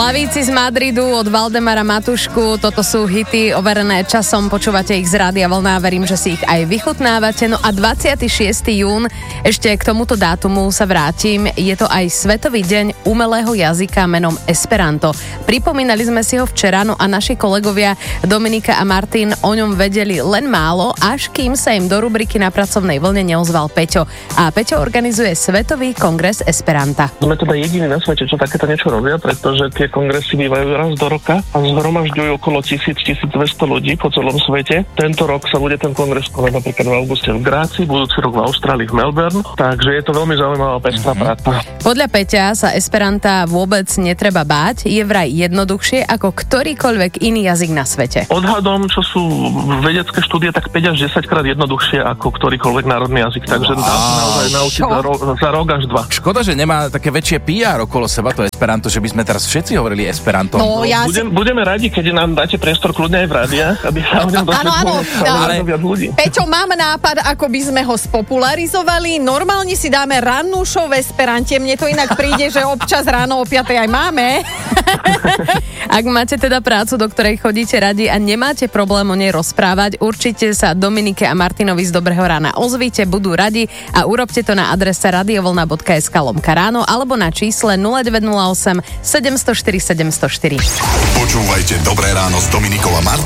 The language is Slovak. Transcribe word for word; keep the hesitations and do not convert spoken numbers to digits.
Slavíci z Madridu od Valdemara Matušku, toto sú hity overené časom, počúvate ich z Rádia Vlna a verím, že si ich aj vychutnávate. No a dvadsiateho šiesteho júna, ešte k tomuto dátumu sa vrátim, je to aj Svetový deň umelého jazyka menom Esperanto. Pripomínali sme si ho včera, no a naši kolegovia Dominika a Martin o ňom vedeli len málo, až kým sa im do rubriky Na pracovnej vlne neozval Peťo. A Peťo organizuje Svetový kongres Esperanta. Sme teda jediní na svete, čo takéto niečo robia, pretože tie kongresy bývajú raz do roka a zhromažďujú okolo tisíc až tisícdvesto ľudí po celom svete. Tento rok sa bude ten kongres konať napríklad v auguste v Gráci, budúci rok v Austrálii v Melbourne, takže je to veľmi zaujímavá pestrá mm-hmm. práca. Podľa Peťa sa Esperanta vôbec netreba báť, je vraj jednoduchšie ako ktorýkoľvek iný jazyk na svete. Odhadom, čo sú vedecké štúdie, tak päť až desať krát jednoduchšie ako ktorýkoľvek národný jazyk, takže wow. dá sa naozaj naučiť za, ro- za rok až dva. Škoda, že nemá také väčšie pé er okolo seba to Esperanto, že by sme teraz všetci hovorili Esperanto. No, ja Budem, si... Budeme radi, keď nám dáte priestor kľudne aj v rádiách, aby sa o ňom dosvedčilo viac ľudí. Peťo, mám nápad, ako by sme ho spopularizovali. Normálne si dáme rannú show v Esperante. Mne to inak príde, že občas ráno o piatej aj máme. Ak máte teda prácu, do ktorej chodíte radi a nemáte problém o nej rozprávať, určite sa Dominike a Martinovi z Dobrého rána ozvíte, budú radi a urobte to na adrese radiovlna bodka es ká lomka ráno alebo na čísle nula deväť nula osem sedem nula štyri sedem nula štyri. Počúvajte Dobré ráno s Dominikou a Martinom